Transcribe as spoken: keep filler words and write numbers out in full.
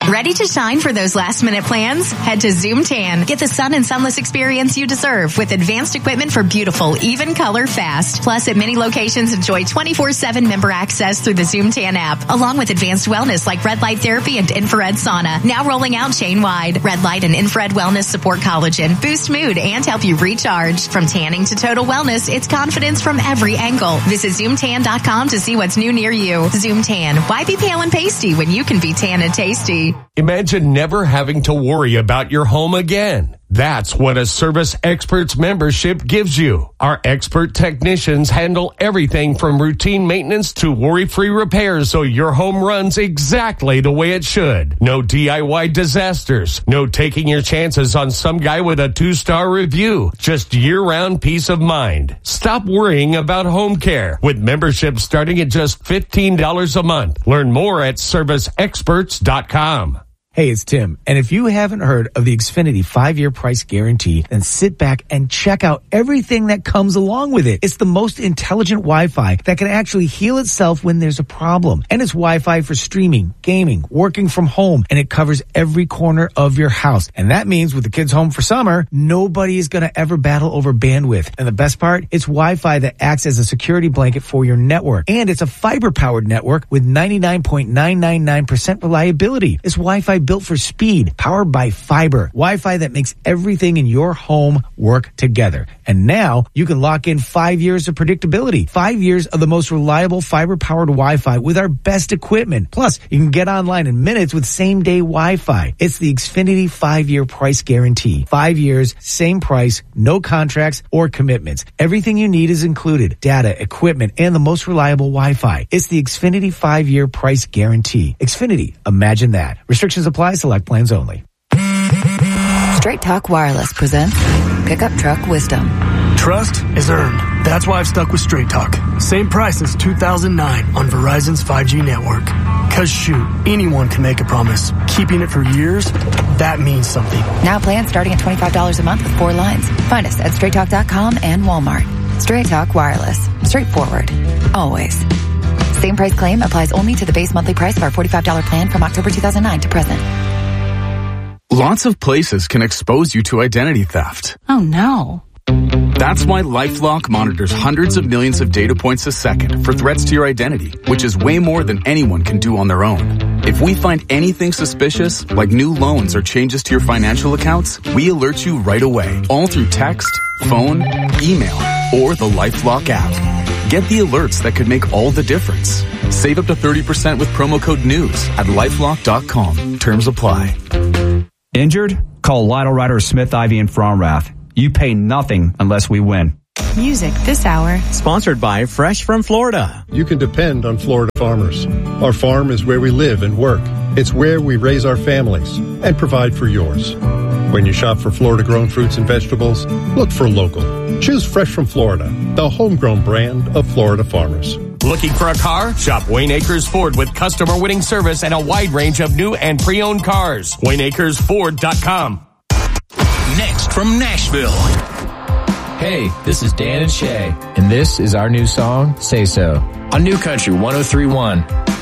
Ready to shine for those last-minute plans? Head to Zoom Tan. Get the sun and sunless experience you deserve with advanced equipment for beautiful, even color fast. Plus, at many locations, enjoy twenty-four seven member access through the Zoom Tan app, along with advanced wellness like red light therapy and infrared sauna. Now rolling out chain-wide. Red light and infrared wellness support collagen, boost mood, and help you recharge. From tanning to total wellness, it's confidence from every angle. Visit Zoom Tan dot com to see what's new near you. Zoom Tan. Why be pale and pasty when you can be tan and tasty? Imagine never having to worry about your home again. That's what a Service Experts membership gives you. Our expert technicians handle everything from routine maintenance to worry-free repairs so your home runs exactly the way it should. No D I Y disasters. No taking your chances on some guy with a two-star review. Just year-round peace of mind. Stop worrying about home care with memberships starting at just fifteen dollars a month. Learn more at service experts dot com. Hey, it's Tim. And if you haven't heard of the Xfinity five-year price guarantee, then sit back and check out everything that comes along with it. It's the most intelligent Wi-Fi that can actually heal itself when there's a problem. And it's Wi-Fi for streaming, gaming, working from home, and it covers every corner of your house. And that means with the kids home for summer, nobody is going to ever battle over bandwidth. And the best part, it's Wi-Fi that acts as a security blanket for your network. And it's a fiber-powered network with ninety-nine point nine nine nine percent reliability. It's Wi-Fi built for speed, powered by fiber. Wi-Fi that makes everything in your home work together. And now you can lock in five years of predictability, five years of the most reliable fiber-powered Wi-Fi with our best equipment. Plus, you can get online in minutes with same-day Wi-Fi. It's the Xfinity five-year price guarantee. Five years, same price, no contracts or commitments. Everything you need is included. Data, equipment, and the most reliable Wi-Fi. It's the Xfinity five-year price guarantee. Xfinity, imagine that. Restrictions apply. Select plans only. Straight Talk Wireless presents Pickup Truck Wisdom. Trust is earned. That's why I've stuck with Straight Talk. Same price since two thousand nine on Verizon's five G network. Cause shoot, anyone can make a promise. Keeping it for years, that means something. Now plans starting at twenty-five dollars a month with four lines. Find us at straight talk dot com and Walmart. Straight Talk Wireless. Straightforward. Always. Same price claim applies only to the base monthly price of our forty-five dollars plan from October two thousand nine to present. Lots of places can expose you to identity theft. Oh no. That's why LifeLock monitors hundreds of millions of data points a second for threats to your identity, which is way more than anyone can do on their own. If we find anything suspicious, like new loans or changes to your financial accounts, we alert you right away, all through text, phone, email, or the LifeLock app. Get the alerts that could make all the difference. Save up to thirty percent with promo code NEWS at lifelock dot com. Terms apply. Injured? Call Lionel Ryder Smith, Ivy, and Fromrath. You pay nothing unless we win. Music this hour. Sponsored by Fresh from Florida. You can depend on Florida farmers. Our farm is where we live and work. It's where we raise our families and provide for yours. When you shop for Florida-grown fruits and vegetables, look for local. Choose Fresh from Florida, the homegrown brand of Florida farmers. Looking for a car? Shop Wayne Acres Ford with customer-winning service and a wide range of new and pre-owned cars. Wayne Acres Ford dot com. Next from Nashville. Hey, this is Dan and Shay, and this is our new song, Say So, on New Country one oh three point one.